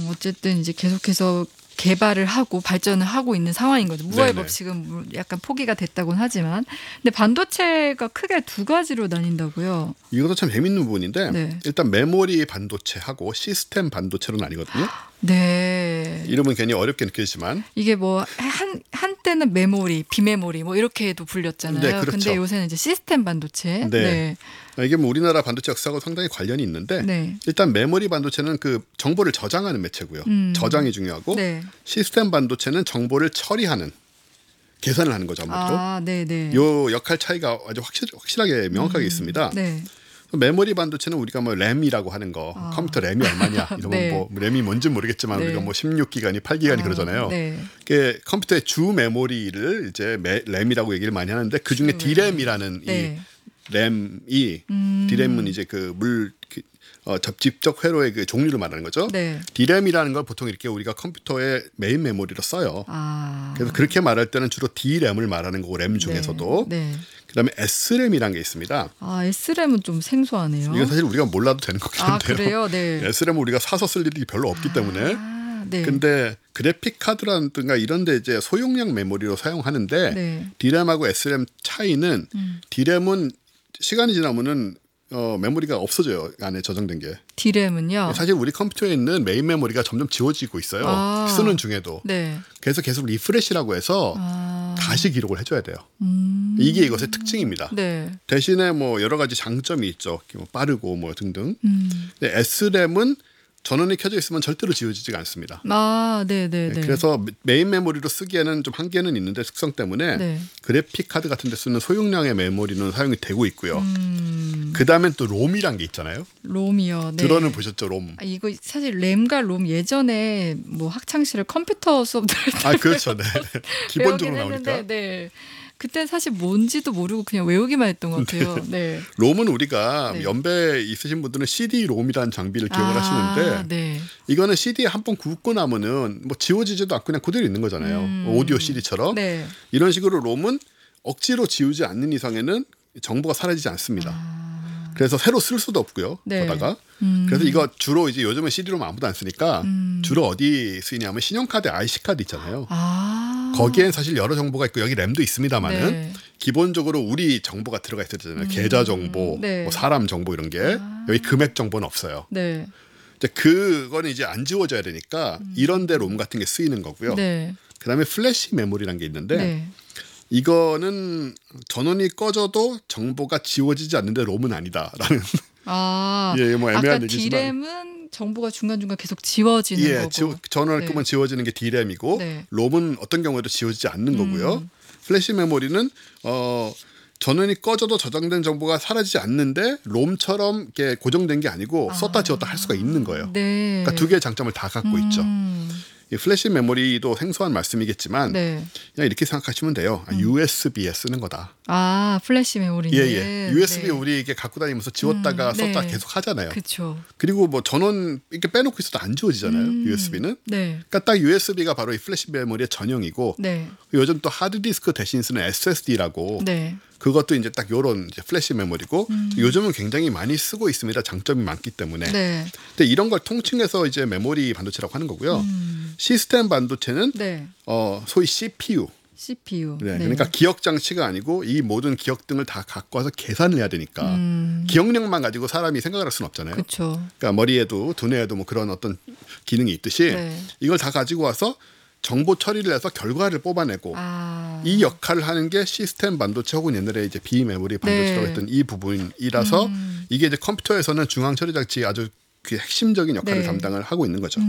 어쨌든 이제 계속해서 개발을 하고 발전을 하고 있는 상황인 거죠. 무어의 법칙은 약간 포기가 됐다고는 하지만. 근데 반도체가 크게 두 가지로 나뉜다고요. 이것도 참 재밌는 부분인데 네. 일단 메모리 반도체하고 시스템 반도체로 나뉘거든요. 네. 이름은 괜히 어렵게 느껴지지만 이게 뭐 한때는 메모리, 비메모리 뭐 이렇게도 불렸잖아요. 네, 그렇죠. 근데 요새는 이제 시스템 반도체. 네. 이게 뭐 우리나라 반도체 역사하고 상당히 관련이 있는데 네. 일단 메모리 반도체는 그 정보를 저장하는 매체고요. 저장이 중요하고 네. 시스템 반도체는 정보를 처리하는 계산을 하는 거죠. 아무래도. 아, 네네. 요 역할 차이가 아주 확실하게 명확하게 있습니다. 네. 메모리 반도체는 우리가 뭐 램이라고 하는 거 컴퓨터 램이 얼마냐 이러면 네. 뭐 램이 뭔지 모르겠지만 네. 우리가 뭐 16기가니 8기가니 그러잖아요. 네. 그게 컴퓨터의 주 메모리를 이제 램이라고 얘기를 많이 하는데 그 중에 D램이라는 네. 이 램이 D램은 이제 접집적 회로의 그 종류를 말하는 거죠. 네. D램이라는 걸 보통 이렇게 우리가 컴퓨터의 메인 메모리로 써요. 아. 그래서 그렇게 말할 때는 주로 D램을 말하는 거고 램 중에서도. 네. 그다음에 S램이라는 게 있습니다. 아, S램은 좀 생소하네요. 이건 사실 우리가 몰라도 되는 거긴 아, 한데요. 그래요? 네. S램은 우리가 사서 쓸 일이 별로 없기 때문에. 네. 근데 그래픽 카드라든가 이런 데 이제 소용량 메모리로 사용하는데 네. D램하고 S램 차이는 D램은 시간이 지나면은 메모리가 없어져요. 안에 저장된 게. D램은요? 사실 우리 컴퓨터에 있는 메인 메모리가 점점 지워지고 있어요. 아. 쓰는 중에도. 네. 그래서 계속 리프레시라고 해서 다시 기록을 해줘야 돼요. 이게 이것의 특징입니다. 네. 대신에 뭐 여러 가지 장점이 있죠. 뭐 빠르고 뭐 등등. 근데 S램은 전원이 켜져 있으면 절대로 지워지지가 않습니다. 아, 네네네. 그래서 메인 메모리로 쓰기에는 좀 한계는 있는데 특성 때문에 네. 그래픽 카드 같은 데 쓰는 소용량의 메모리는 사용이 되고 있고요. 그 다음엔 또 롬이란 게 있잖아요. 롬이요. 네. 들어는 보셨죠, 롬. 아, 이거 사실 램과 롬 예전에 뭐 학창시절 컴퓨터 수업 들을 때 아, 그렇죠. 네. 기본적으로 배우긴 나오니까. 했는데, 네. 그때 사실 뭔지도 모르고 그냥 외우기만 했던 것 같아요. 네. 롬은 우리가 네. 연배 있으신 분들은 CD-롬이라는 장비를 기억을 아, 하시는데 네. 이거는 CD에 한 번 굽고 나면은 뭐 지워지지도 않고 그냥 그대로 있는 거잖아요. 오디오 CD처럼. 네. 이런 식으로 롬은 억지로 지우지 않는 이상에는 정보가 사라지지 않습니다. 그래서 새로 쓸 수도 없고요. 네. 거다가. 그래서 이거 주로 이제 요즘은 CD롬 아무도 안 쓰니까 주로 어디 쓰이냐면 신용카드 IC카드 있잖아요. 아. 거기엔 사실 여러 정보가 있고 여기 램도 있습니다만은 네. 기본적으로 우리 정보가 들어가 있어야 되잖아요. 계좌 정보, 네. 뭐 사람 정보 이런 게 여기 금액 정보는 없어요. 네. 이제 그거는 이제 안 지워져야 되니까 이런데 롬 같은 게 쓰이는 거고요. 네. 그다음에 플래시 메모리라는 게 있는데 네. 이거는 전원이 꺼져도 정보가 지워지지 않는데 롬은 아니다라는 아. 예, 뭐 애매한 아까 얘기지만 D램은 정보가 중간중간 계속 지워지는 예, 거고. 전원을 네. 끄면 지워지는 게 D램이고 네. 롬은 어떤 경우에도 지워지지 않는 거고요. 플래시 메모리는 전원이 꺼져도 저장된 정보가 사라지지 않는데 롬처럼 이렇게 고정된 게 아니고 썼다 지웠다 할 수가 있는 거예요. 네. 그러니까 두 개의 장점을 다 갖고 있죠. 이 플래시 메모리도 생소한 말씀이겠지만 네. 그냥 이렇게 생각하시면 돼요. USB에 쓰는 거다. 아, 플래시 메모리는. 예. USB 네. 우리 이렇게 갖고 다니면서 지웠다가 썼다 네. 계속 하잖아요. 그렇죠. 그리고 뭐 전원 이렇게 빼놓고 있어도 안 지워지잖아요. USB는. 네. 그러니까 딱 USB가 바로 이 플래시 메모리의 전형이고 네. 요즘 또 하드디스크 대신 쓰는 SSD라고 네. 그것도 이제 딱 요런 이제 플래시 메모리고 요즘은 굉장히 많이 쓰고 있습니다. 장점이 많기 때문에. 네. 근데 이런 걸 통칭해서 이제 메모리 반도체라고 하는 거고요. 시스템 반도체는 네. 소위 CPU. CPU. 네, 그러니까 기억 장치가 아니고 이 모든 기억 등을 다 갖고 와서 계산을 해야 되니까 음. 기억력만 가지고 사람이 생각을 할 수는 없잖아요. 그렇죠. 그러니까 머리에도 두뇌에도 뭐 그런 어떤 기능이 있듯이 네. 이걸 다 가지고 와서 정보 처리를 해서 결과를 뽑아내고 아. 이 역할을 하는 게 시스템 반도체 혹은 옛날에 이제 비메모리 반도체라고 네. 했던 이 부분이라서 이게 이제 컴퓨터에서는 중앙 처리 장치 아주 그 핵심적인 역할을 네. 담당을 하고 있는 거죠.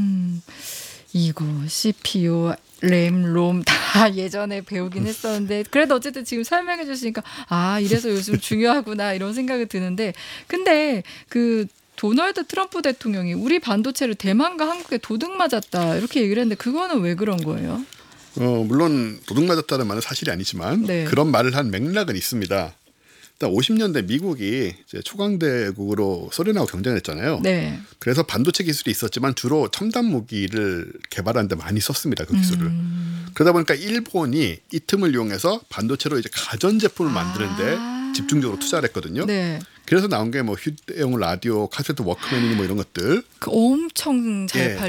이거 CPU, 램, 롬 다 예전에 배우긴 했었는데 그래도 어쨌든 지금 설명해 주시니까 아, 이래서 요즘 중요하구나 이런 생각이 드는데 근데 그 도널드 트럼프 대통령이 우리 반도체를 대만과 한국에 도둑 맞았다 이렇게 얘기를 했는데 그거는 왜 그런 거예요? 물론 도둑 맞았다는 말은 사실이 아니지만 네. 그런 말을 한 맥락은 있습니다. 일단 50년대 미국이 이제 초강대국으로 소련하고 경쟁을 했잖아요. 네. 그래서 반도체 기술이 있었지만 주로 첨단 무기를 개발하는 데 많이 썼습니다. 그 기술을. 그러다 보니까 일본이 이 틈을 이용해서 반도체로 이제 가전제품을 만드는데 집중적으로 투자를 했거든요. 네. 그래서 나온 게 뭐 휴대용 라디오, 카세트 워크맨이니 뭐 이런 것들. 그 엄청 잘 예,